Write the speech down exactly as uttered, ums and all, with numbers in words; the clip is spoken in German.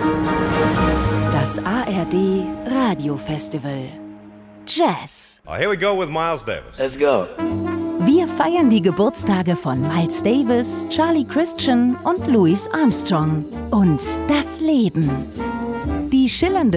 Das A R D Radiofestival Jazz. Oh, here we go with Miles Davis. Let's go. Wir feiern die Geburtstage von Miles Davis, Charlie Christian und Louis Armstrong. Und das Leben. Die schillernde